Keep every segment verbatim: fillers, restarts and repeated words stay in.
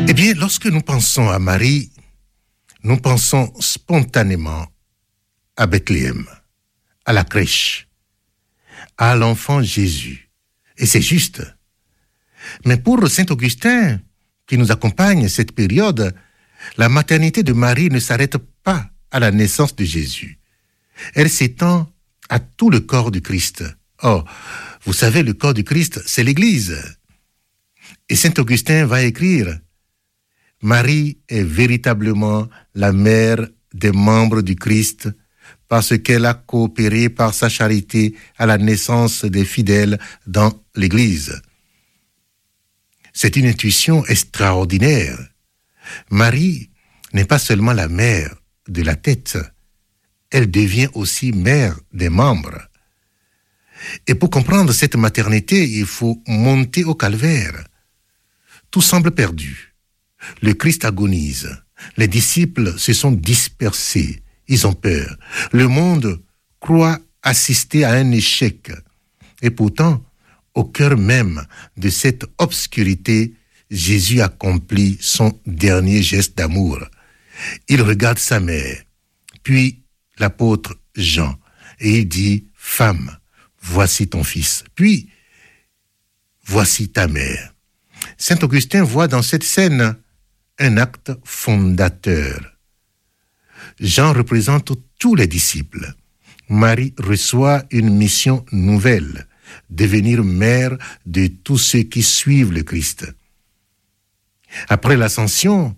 Eh bien, lorsque nous pensons à Marie, nous pensons spontanément à Bethléem, à la crèche, à l'enfant Jésus. Et c'est juste. Mais pour saint Augustin, qui nous accompagne cette période, la maternité de Marie ne s'arrête pas à la naissance de Jésus. Elle s'étend à tout le corps du Christ. Oh, vous savez, le corps du Christ, c'est l'Église. Et saint Augustin va écrire: Marie est véritablement la mère des membres du Christ parce qu'elle a coopéré par sa charité à la naissance des fidèles dans l'Église. C'est une intuition extraordinaire. Marie n'est pas seulement la mère de la tête, elle devient aussi mère des membres. Et pour comprendre cette maternité, il faut monter au calvaire. Tout semble perdu. Le Christ agonise. Les disciples se sont dispersés. Ils ont peur. Le monde croit assister à un échec. Et pourtant, au cœur même de cette obscurité, Jésus accomplit son dernier geste d'amour. Il regarde sa mère, puis l'apôtre Jean, et il dit: Femme, voici ton fils. Puis, voici ta mère. Saint Augustin voit dans cette scène un acte fondateur. Jean représente tous les disciples. Marie reçoit une mission nouvelle, devenir mère de tous ceux qui suivent le Christ. Après l'ascension,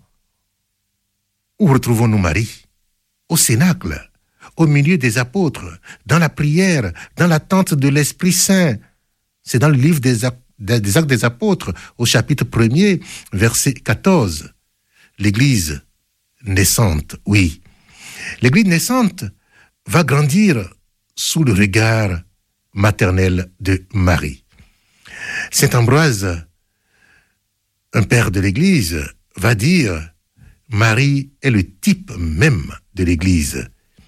où retrouvons-nous Marie? Au cénacle, au milieu des apôtres, dans la prière, dans l'attente de l'Esprit Saint. C'est dans le livre des, des Actes des Apôtres, au chapitre premier, verset quatorze. L'Église naissante, oui. L'Église naissante va grandir sous le regard maternel de Marie. Saint Ambroise, un père de l'Église, va dire: Marie est le type même de l'Église.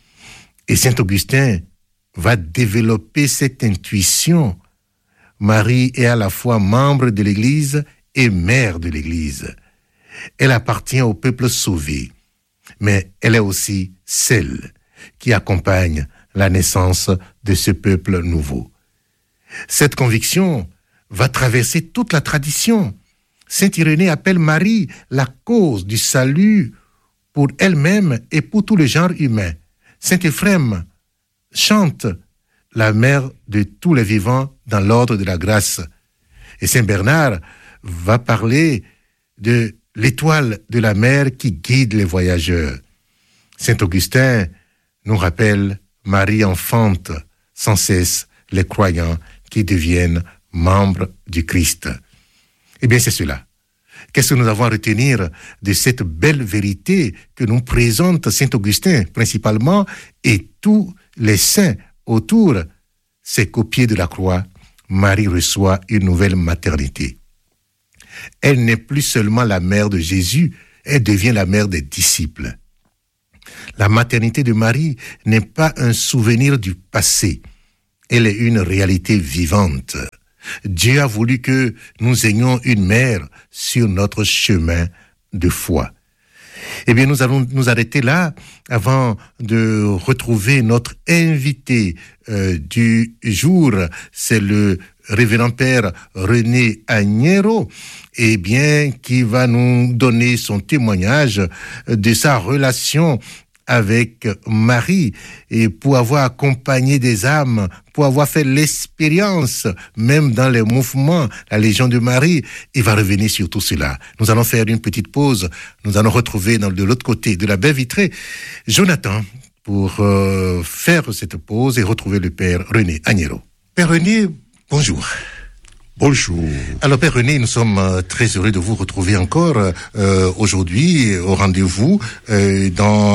Et saint Augustin va développer cette intuition. Marie est à la fois membre de l'Église et mère de l'Église. Elle appartient au peuple sauvé, mais elle est aussi celle qui accompagne la naissance de ce peuple nouveau. Cette conviction va traverser toute la tradition. Saint Irénée appelle Marie la cause du salut pour elle-même et pour tout le genre humain. Saint Éphrem chante la mère de tous les vivants dans l'ordre de la grâce. Et Saint Bernard va parler de l'étoile de la mer qui guide les voyageurs. Saint Augustin nous rappelle Marie enfante sans cesse les croyants qui deviennent membres du Christ. Eh bien, c'est cela. Qu'est-ce que nous avons à retenir de cette belle vérité que nous présente saint Augustin principalement et tous les saints autour? C'est qu'au pied de la croix, Marie reçoit une nouvelle maternité. Elle n'est plus seulement la mère de Jésus, elle devient la mère des disciples. La maternité de Marie n'est pas un souvenir du passé, elle est une réalité vivante. Dieu a voulu que nous ayons une mère sur notre chemin de foi. Eh bien, nous allons nous arrêter là avant de retrouver notre invité euh, du jour. C'est le révérend père René Agnero, eh bien, qui va nous donner son témoignage de sa relation avec Marie, et pour avoir accompagné des âmes, pour avoir fait l'expérience, même dans les mouvements, la Légion de Marie, il va revenir sur tout cela. Nous allons faire une petite pause, nous allons retrouver dans, de l'autre côté de la baie vitrée Jonathan pour euh, faire cette pause et retrouver le père René Agnero. Père René, bonjour. Bonjour. Alors Père René, nous sommes euh, très heureux de vous retrouver encore euh, aujourd'hui au rendez-vous euh, dans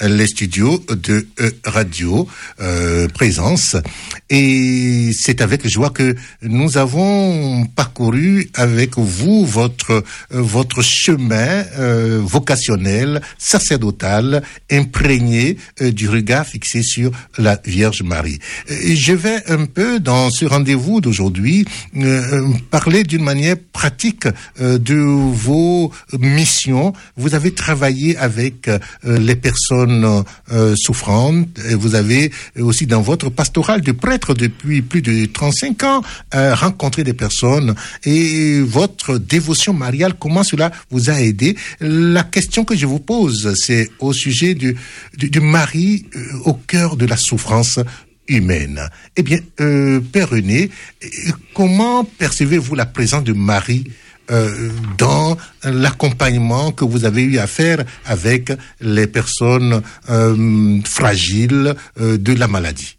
les studios de euh, Radio euh, Présence. Et c'est avec joie que nous avons parcouru avec vous votre euh, votre chemin euh, vocationnel, sacerdotal, imprégné euh, du regard fixé sur la Vierge Marie. Et je vais un peu dans ce rendez-vous d'aujourd'hui euh, parler d'une manière pratique euh, de vos missions. Vous avez travaillé avec euh, les personnes euh, souffrantes. Et vous avez aussi dans votre pastoral de prêtre depuis plus de trente-cinq ans euh, rencontré des personnes. Et votre dévotion mariale, comment cela vous a aidé? La question que je vous pose, c'est au sujet du, du, du mari euh, au cœur de la souffrance humaine. Eh bien, euh, Père René, comment percevez-vous la présence de Marie euh, dans l'accompagnement que vous avez eu à faire avec les personnes euh, fragiles euh, de la maladie?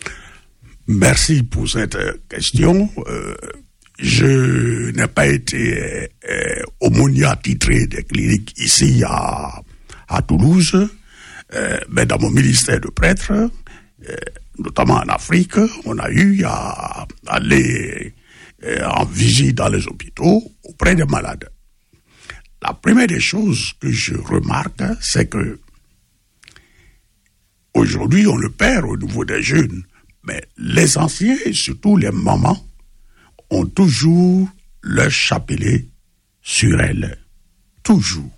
Merci pour cette question. Euh, je n'ai pas été euh, aumônier attitré des cliniques ici à, à Toulouse, euh, mais dans mon ministère de prêtre, euh, notamment en Afrique, on a eu à aller euh, en visite dans les hôpitaux auprès des malades. La première des choses que je remarque, c'est que aujourd'hui, on le perd au niveau des jeunes, mais les anciens, et surtout les mamans, ont toujours leur chapelet sur elles. Toujours.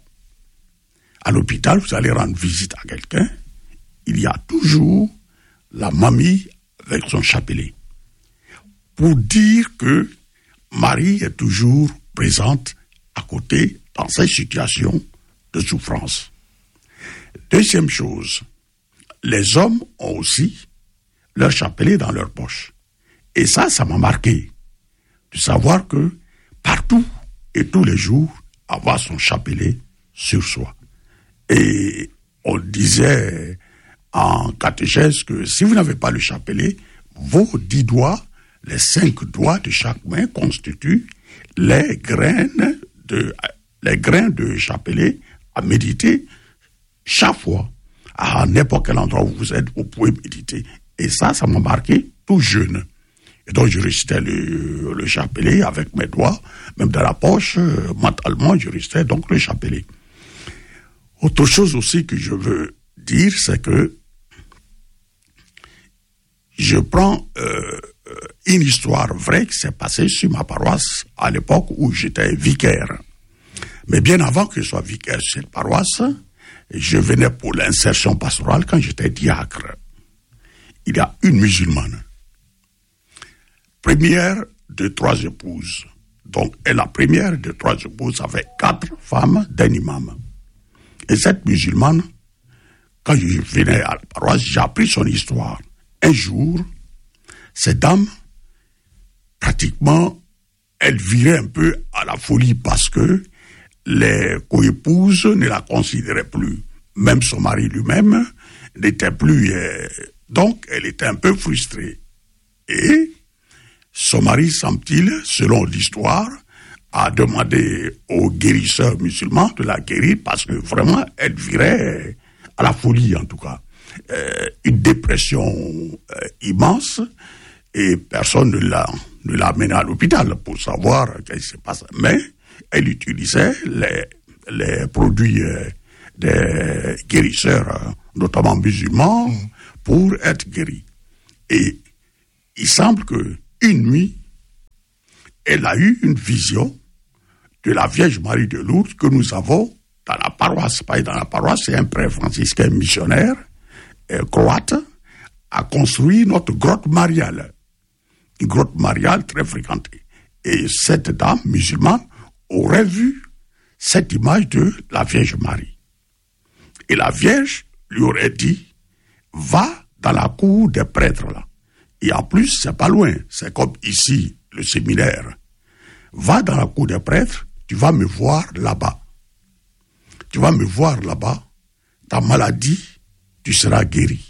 À l'hôpital, vous allez rendre visite à quelqu'un, il y a toujours la mamie avec son chapelet. Pour dire que Marie est toujours présente à côté dans ces situations de souffrance. Deuxième chose, les hommes ont aussi leur chapelet dans leur poche. Et ça, ça m'a marqué de savoir que partout et tous les jours, avoir son chapelet sur soi. Et on disait en catéchèse que si vous n'avez pas le chapelet, vos dix doigts, les cinq doigts de chaque main constituent les graines de, les grains de chapelet à méditer chaque fois. À n'importe quel endroit où vous êtes, vous pouvez méditer. Et ça, ça m'a marqué tout jeune. Et donc, je récitais le, le chapelet avec mes doigts, même dans la poche, euh, mentalement, je récitais donc le chapelet. Autre chose aussi que je veux dire, c'est que je prends euh, une histoire vraie qui s'est passée sur ma paroisse à l'époque où j'étais vicaire. Mais bien avant que je sois vicaire sur cette paroisse, je venais pour l'insertion pastorale quand j'étais diacre. Il y a une musulmane, première de trois épouses. Donc, elle est la première de trois épouses avec quatre femmes d'un imam. Et cette musulmane, quand je venais à la paroisse, j'ai appris son histoire. Un jour, cette dame, pratiquement, elle virait un peu à la folie parce que les coépouses ne la considéraient plus. Même son mari lui-même n'était plus... Euh, donc, elle était un peu frustrée. Et son mari, semble-t-il, selon l'histoire, a demandé aux guérisseurs musulmans de la guérir parce que vraiment, elle virait à la folie, en tout cas. Euh, une dépression euh, immense et personne ne l'a, ne l'a amenée à l'hôpital pour savoir ce qui se passe. Mais elle utilisait les, les produits euh, des guérisseurs, euh, notamment musulmans, mmh. pour être guérie. Et il semble que une nuit, elle a eu une vision de la Vierge Marie de Lourdes que nous avons dans la paroisse. Pas dans la paroisse, c'est un prêtre franciscain missionnaire euh, croate a construit notre grotte mariale. Une grotte mariale très fréquentée. Et cette dame musulmane aurait vu cette image de la Vierge Marie. Et la Vierge lui aurait dit, va dans la cour des prêtres là. Et en plus, c'est pas loin. C'est comme ici, le séminaire. Va dans la cour des prêtres, tu vas me voir là-bas. Tu vas me voir là-bas. Ta maladie, tu seras guéri.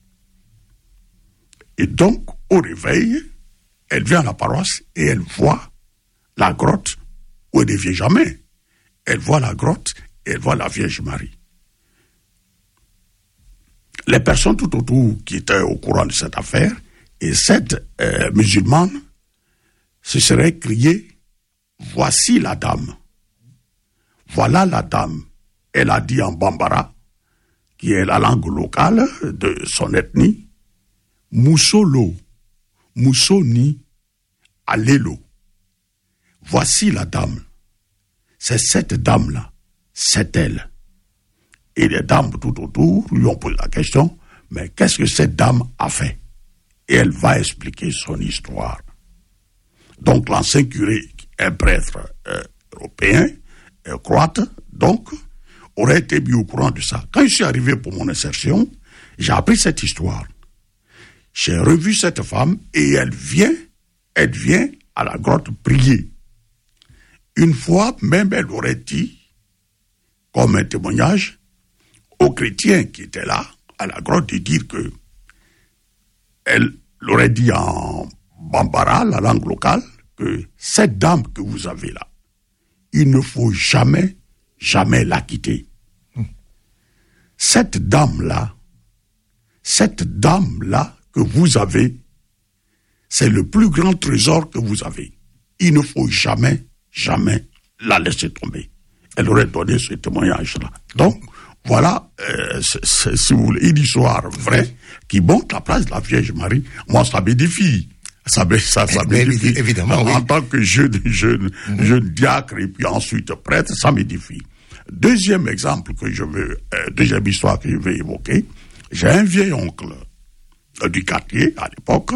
Et donc, au réveil, elle vient à la paroisse et elle voit la grotte où elle ne vient jamais. Elle voit la grotte et elle voit la Vierge Marie. les personnes tout autour qui étaient au courant de cette affaire, et cette euh, musulmane se serait criée « Voici la dame. Voilà la dame. » Elle a dit en bambara, qui est la langue locale de son ethnie, « Moussolo, Moussoni, Allélo. » Voici la dame. C'est cette dame-là. C'est elle. Et les dames tout autour lui ont posé la question, mais qu'est-ce que cette dame a fait? Et elle va expliquer son histoire. Donc l'ancien curé, un prêtre euh, européen, euh, croate, donc, aurait été mis au courant de ça. Quand je suis arrivé pour mon insertion, j'ai appris cette histoire. J'ai revu cette femme et elle vient, elle vient à la grotte prier. Une fois, même, elle aurait dit, comme un témoignage, aux chrétiens qui étaient là, à la grotte, de dire que elle l'aurait dit en bambara, la langue locale, que cette dame que vous avez là, il ne faut jamais, jamais la quitter. Mmh. Cette dame-là, cette dame-là que vous avez, c'est le plus grand trésor que vous avez. Il ne faut jamais, jamais la laisser tomber. Elle aurait donné ce témoignage-là. Donc, voilà, euh, c'est, c'est, si vous voulez, une histoire vraie qui montre la place de la Vierge Marie. Moi, ça m'édifie. Ça, ça, ça m'édifie. Évidemment, en, oui. En tant que jeune, jeune, mm-hmm. jeune diacre et puis ensuite prêtre, ça m'édifie. Deuxième exemple que je veux, euh, deuxième histoire que je veux évoquer, j'ai un vieil oncle euh, du quartier à l'époque.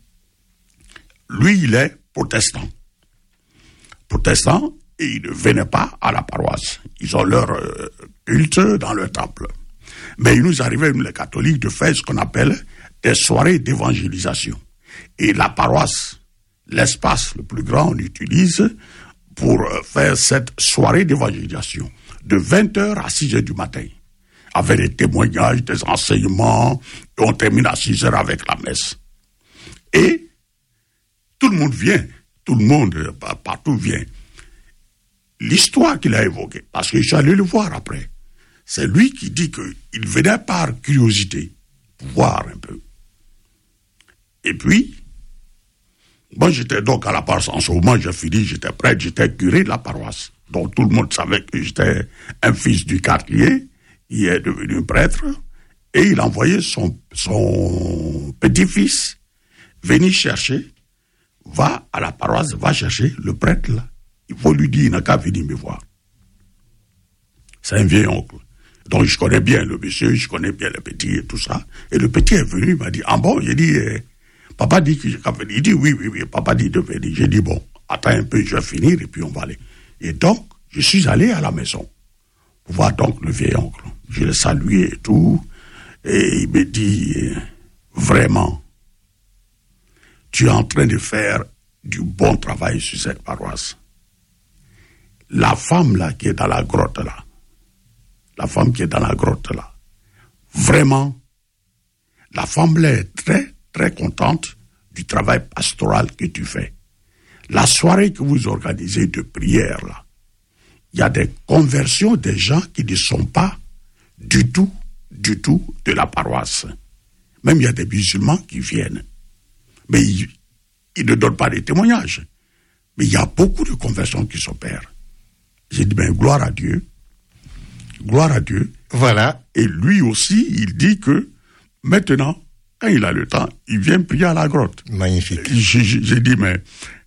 Lui, il est protestant. Protestant, et ils ne venaient pas à la paroisse. Ils ont leur euh, culte dans leur temple. Mais il nous arrivait, nous les catholiques, de faire ce qu'on appelle des soirées d'évangélisation. Et la paroisse, l'espace le plus grand, on l'utilise pour euh, faire cette soirée d'évangélisation de vingt heures à six heures du matin, avec des témoignages, des enseignements, et on termine à six heures avec la messe. Et tout le monde vient, tout le monde, partout vient. L'histoire qu'il a évoquée, parce que je suis allé le voir après, c'est lui qui dit qu'il venait par curiosité, pour voir un peu. Et puis, moi j'étais donc à la paroisse en ce moment, j'ai fini, j'étais prêtre, j'étais curé de la paroisse. Donc tout le monde savait que j'étais un fils du quartier, il est devenu prêtre, et il envoyait son, son petit-fils venir chercher, va à la paroisse, va chercher le prêtre là. Il faut lui dire, il n'a qu'à venir me voir. C'est un vieil oncle. Donc je connais bien le monsieur, je connais bien le petit et tout ça. Et le petit est venu, il m'a dit, ah bon, j'ai dit, eh, papa dit que j'ai qu'à venir. Il dit, oui, oui, oui, papa dit de venir. J'ai dit, bon, attends un peu, je vais finir et puis on va aller. Et donc, je suis allé à la maison pour voir donc le vieil oncle. Je l'ai salué et tout. Et il me dit, vraiment, tu es en train de faire du bon travail sur cette paroisse. La femme là qui est dans la grotte là, la femme qui est dans la grotte là, vraiment, la femme là est très très contente du travail pastoral que tu fais. La soirée que vous organisez de prière là, il y a des conversions des gens qui ne sont pas du tout, du tout de la paroisse. Même il y a des musulmans qui viennent, mais ils, ils ne donnent pas des témoignages. Mais il y a beaucoup de conversions qui s'opèrent. J'ai dit, ben, gloire à Dieu. Gloire à Dieu. Voilà. Et lui aussi, il dit que maintenant, quand il a le temps, il vient prier à la grotte. Magnifique. J'ai, j'ai dit, mais